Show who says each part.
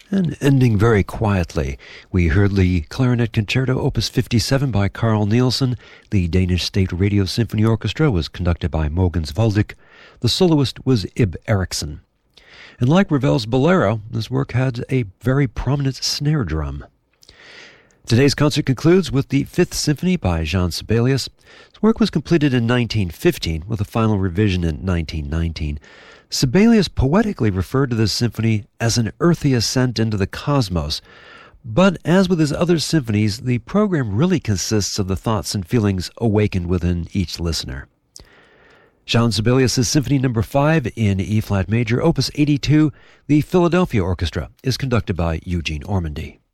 Speaker 1: And ending very quietly, we heard the Clarinet Concerto Opus 57 by Carl Nielsen. The Danish State Radio Symphony Orchestra was conducted by Mogens Voldic. The soloist was Ib Eriksen. And like Ravel's Bolero, this work had a very prominent snare drum. Today's concert concludes with the Fifth Symphony by Jean Sibelius. This work was completed in 1915 with a final revision in 1919. Sibelius poetically referred to this symphony as an earthy ascent into the cosmos, but as with his other symphonies, the program really consists of the thoughts and feelings awakened within each listener. Jean Sibelius' Symphony No. 5 in E-flat major, Opus 82, the Philadelphia Orchestra, is conducted by Eugene Ormandy.